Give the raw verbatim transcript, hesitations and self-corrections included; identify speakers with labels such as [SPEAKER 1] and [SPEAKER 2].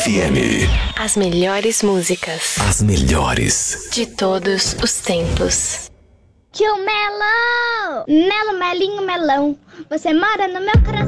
[SPEAKER 1] F M.
[SPEAKER 2] As melhores músicas.
[SPEAKER 1] As melhores.
[SPEAKER 2] De todos os tempos.
[SPEAKER 3] Tio Melão! Melo, melinho, melão. Você mora no meu coração.